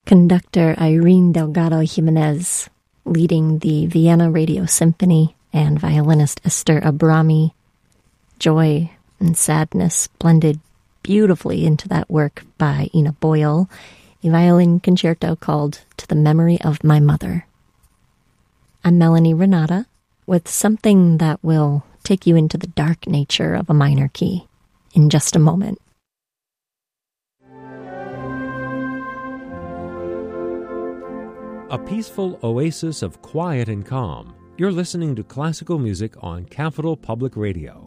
Conductor Irene Delgado Jimenez, leading the Vienna Radio Symphony, and violinist Esther Abrami. Joy and sadness blended beautifully into that work by Ina Boyle, a violin concerto called To the Memory of My Mother. I'm Melanie Renata, with something that will take you into the dark nature of a minor key in just a moment. A peaceful oasis of quiet and calm. You're listening to classical music on Capital Public Radio.